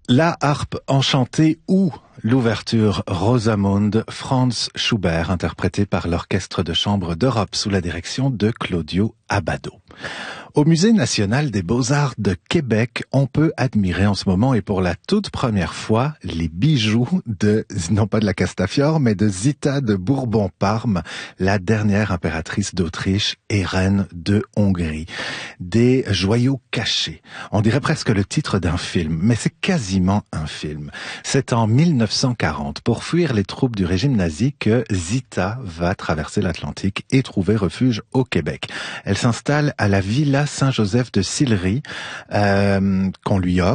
La harpe enchantée ou l'ouverture Rosamunde, Franz Schubert, interprété par l'Orchestre de chambre d'Europe sous la direction de Claudio Abbado. Au Musée national des beaux-arts de Québec, on peut admirer en ce moment et pour la toute première fois les bijoux de, non pas de la Castafiore, mais de Zita de Bourbon-Parme, la dernière impératrice d'Autriche et reine de Hongrie. Des joyaux cachés. On dirait presque le titre d'un film, mais c'est quasiment un film. C'est en 1940, pour fuir les troupes du régime nazi, que Zita va traverser l'Atlantique et trouver refuge au Québec. Elle s'installe à la Villa Saint-Joseph de Sillery, qu'on lui offre.